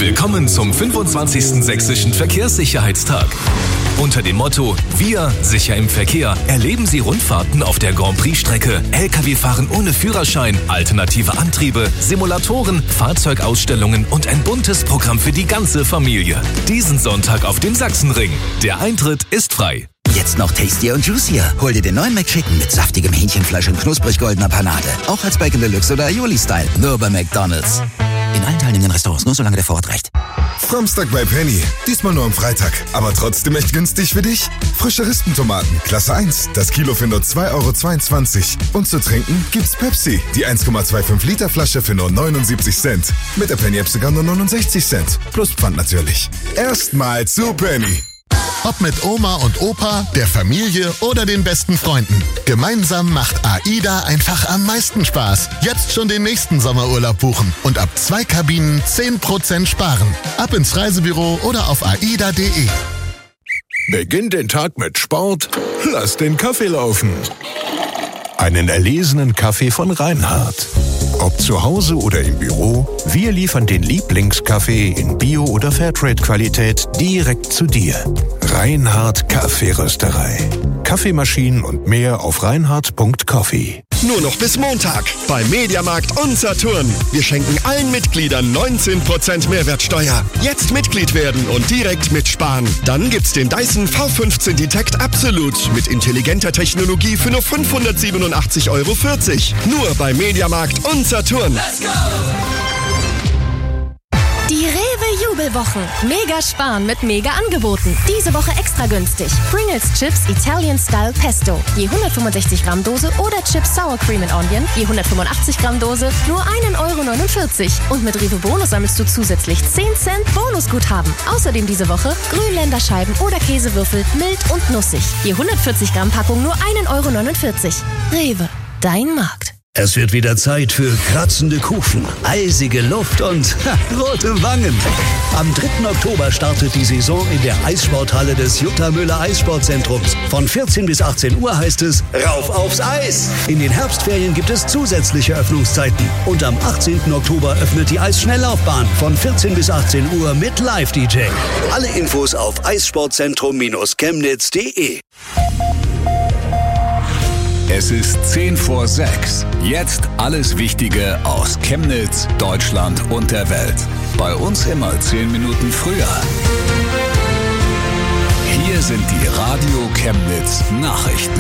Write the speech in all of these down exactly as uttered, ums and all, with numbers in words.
Willkommen zum fünfundzwanzigsten Sächsischen Verkehrssicherheitstag. Unter dem Motto Wir sicher im Verkehr erleben Sie Rundfahrten auf der Grand Prix-Strecke, L K W-Fahren ohne Führerschein, alternative Antriebe, Simulatoren, Fahrzeugausstellungen und ein buntes Programm für die ganze Familie. Diesen Sonntag auf dem Sachsenring. Der Eintritt ist frei. Jetzt noch tastier und juicier. Hol dir den neuen McChicken mit saftigem Hähnchenfleisch und knusprig goldener Panade. Auch als Bacon Deluxe oder Aioli-Style. Nur bei McDonald's. In allen teilnehmenden Restaurants, nur solange der Vorrat reicht. Samstag bei Penny. Diesmal nur am Freitag. Aber trotzdem echt günstig für dich. Frische Rispentomaten, Klasse eins. Das Kilo für nur zwei Euro zweiundzwanzig. Und zu trinken gibt's Pepsi. Die eins Komma fünfundzwanzig Liter Flasche für nur neunundsiebzig Cent. Mit der Penny-App sogar nur neunundsechzig Cent. Plus Pfand natürlich. Erstmal zu Penny. Ob mit Oma und Opa, der Familie oder den besten Freunden. Gemeinsam macht AIDA einfach am meisten Spaß. Jetzt schon den nächsten Sommerurlaub buchen und ab zwei Kabinen zehn Prozent sparen. Ab ins Reisebüro oder auf aida punkt de. Beginn den Tag mit Sport, lass den Kaffee laufen. Einen erlesenen Kaffee von Reinhardt. Ob zu Hause oder im Büro, wir liefern den Lieblingskaffee in Bio- oder Fairtrade-Qualität direkt zu dir. Reinhardt Kaffeerösterei. Kaffeemaschinen und mehr auf reinhardt punkt coffee. Nur noch bis Montag bei Mediamarkt und Saturn. Wir schenken allen Mitgliedern neunzehn Prozent Mehrwertsteuer. Jetzt Mitglied werden und direkt mitsparen. Dann gibt's den Dyson V fünfzehn Detect Absolute mit intelligenter Technologie für nur fünfhundertsiebenundachtzig Euro vierzig. Nur bei Mediamarkt und Saturn. Let's go! Die Rewe-Jubelwochen. Mega sparen mit Mega-Angeboten. Diese Woche extra günstig. Pringles Chips Italian Style Pesto. Je hundertfünfundsechzig Gramm Dose oder Chips Sour Cream and Onion. Je hundertfünfundachtzig Gramm Dose. Nur ein Euro neunundvierzig. Und mit Rewe Bonus sammelst du zusätzlich zehn Cent Bonusguthaben. Außerdem diese Woche Grünländerscheiben oder Käsewürfel mild und nussig. Je hundertvierzig Gramm Packung nur ein Euro neunundvierzig. Rewe. Dein Markt. Es wird wieder Zeit für kratzende Kufen, eisige Luft und ha, rote Wangen. Am dritten Oktober startet die Saison in der Eissporthalle des Jutta Müller Eissportzentrums. Von vierzehn bis achtzehn Uhr heißt es Rauf aufs Eis. In den Herbstferien gibt es zusätzliche Öffnungszeiten. Und am achtzehnten Oktober öffnet die Eisschnelllaufbahn von vierzehn bis achtzehn Uhr mit Live-D J. Alle Infos auf eissportzentrum Chemnitz punkt de. Es ist zehn vor sechs. Jetzt alles Wichtige aus Chemnitz, Deutschland und der Welt. Bei uns immer zehn Minuten früher. Hier sind die Radio Chemnitz Nachrichten.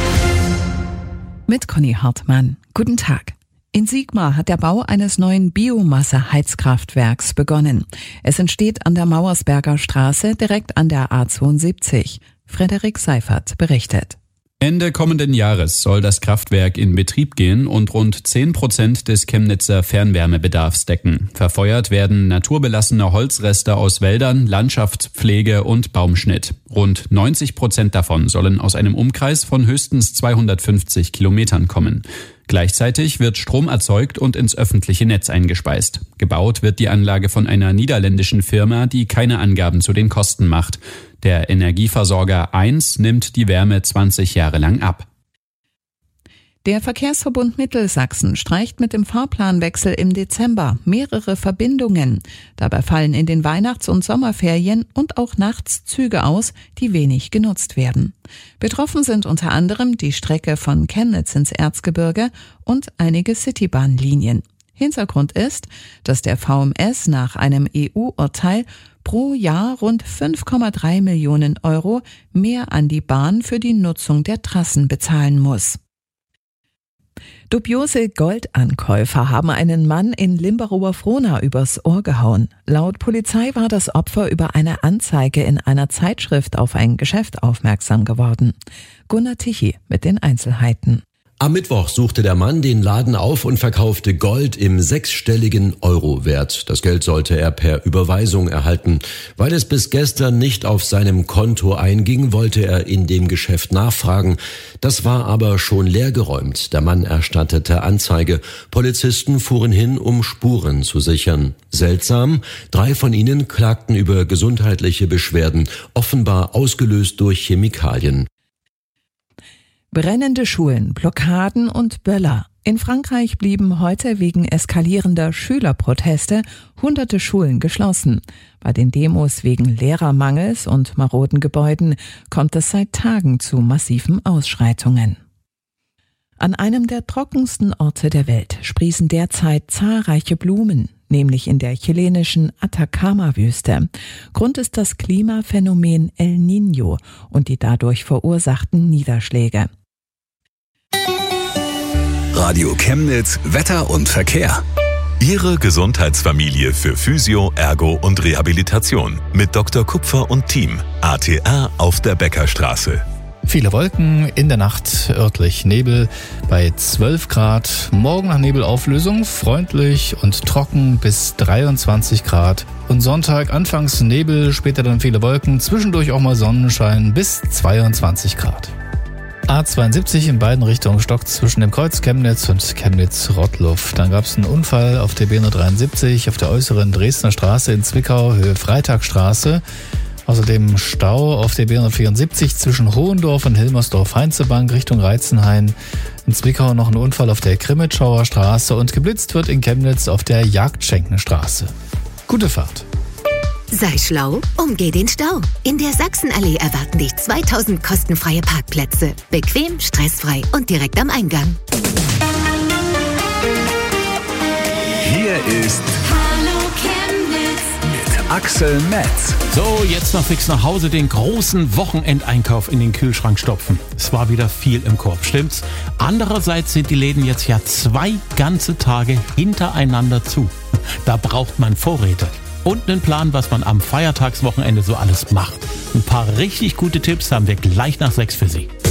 Mit Conny Hartmann. Guten Tag. In Siegmar hat der Bau eines neuen Biomasse-Heizkraftwerks begonnen. Es entsteht an der Mauersberger Straße direkt an der A zweiundsiebzig. Frederik Seifert berichtet. Ende kommenden Jahres soll das Kraftwerk in Betrieb gehen und rund zehn Prozent des Chemnitzer Fernwärmebedarfs decken. Verfeuert werden naturbelassene Holzreste aus Wäldern, Landschaftspflege und Baumschnitt. Rund neunzig Prozent davon sollen aus einem Umkreis von höchstens zweihundertfünfzig Kilometern kommen. Gleichzeitig wird Strom erzeugt und ins öffentliche Netz eingespeist. Gebaut wird die Anlage von einer niederländischen Firma, die keine Angaben zu den Kosten macht. Der Energieversorger eins nimmt die Wärme zwanzig Jahre lang ab. Der Verkehrsverbund Mittelsachsen streicht mit dem Fahrplanwechsel im Dezember mehrere Verbindungen. Dabei fallen in den Weihnachts- und Sommerferien und auch nachts Züge aus, die wenig genutzt werden. Betroffen sind unter anderem die Strecke von Chemnitz ins Erzgebirge und einige Citybahnlinien. Hintergrund ist, dass der V M S nach einem E U-Urteil pro Jahr rund fünf Komma drei Millionen Euro mehr an die Bahn für die Nutzung der Trassen bezahlen muss. Dubiose Goldankäufer haben einen Mann in Limberower Frohna übers Ohr gehauen. Laut Polizei war das Opfer über eine Anzeige in einer Zeitschrift auf ein Geschäft aufmerksam geworden. Gunnar Tichy mit den Einzelheiten. Am Mittwoch suchte der Mann den Laden auf und verkaufte Gold im sechsstelligen Euro-Wert. Das Geld sollte er per Überweisung erhalten. Weil es bis gestern nicht auf seinem Konto einging, wollte er in dem Geschäft nachfragen. Das war aber schon leergeräumt. Der Mann erstattete Anzeige. Polizisten fuhren hin, um Spuren zu sichern. Seltsam, drei von ihnen klagten über gesundheitliche Beschwerden, offenbar ausgelöst durch Chemikalien. Brennende Schulen, Blockaden und Böller. In Frankreich blieben heute wegen eskalierender Schülerproteste hunderte Schulen geschlossen. Bei den Demos wegen Lehrermangels und maroden Gebäuden kommt es seit Tagen zu massiven Ausschreitungen. An einem der trockensten Orte der Welt sprießen derzeit zahlreiche Blumen, nämlich in der chilenischen Atacama-Wüste. Grund ist das Klimaphänomen El Niño und die dadurch verursachten Niederschläge. Radio Chemnitz Wetter und Verkehr. Ihre Gesundheitsfamilie für Physio, Ergo und Rehabilitation mit Doktor Kupfer und Team. A T R auf der Beckerstraße. Viele Wolken, in der Nacht örtlich Nebel bei zwölf Grad. Morgen nach Nebelauflösung freundlich und trocken bis dreiundzwanzig Grad. Und Sonntag anfangs Nebel, später dann viele Wolken, zwischendurch auch mal Sonnenschein bis zweiundzwanzig Grad. A zweiundsiebzig in beiden Richtungen stockt zwischen dem Kreuz Chemnitz und Chemnitz-Rottluff. Dann gab es einen Unfall auf der B hundertdreiundsiebzig auf der äußeren Dresdner Straße in Zwickau, Höhe Freitagstraße. Außerdem Stau auf der B hundertvierundsiebzig zwischen Hohendorf und Hilmersdorf-Heinzebank Richtung Reizenhain. In Zwickau noch ein Unfall auf der Krimitschauer Straße und geblitzt wird in Chemnitz auf der Jagdschenkenstraße. Gute Fahrt. Sei schlau, umgeh den Stau. In der Sachsenallee erwarten dich zweitausend kostenfreie Parkplätze. Bequem, stressfrei und direkt am Eingang. Hier ist Hallo Chemnitz mit Axel Metz. So, jetzt noch fix nach Hause den großen Wochenendeinkauf in den Kühlschrank stopfen. Es war wieder viel im Korb, stimmt's? Andererseits sind die Läden jetzt ja zwei ganze Tage hintereinander zu. Da braucht man Vorräte. Und einen Plan, was man am Feiertagswochenende so alles macht. Ein paar richtig gute Tipps haben wir gleich nach sechs für Sie.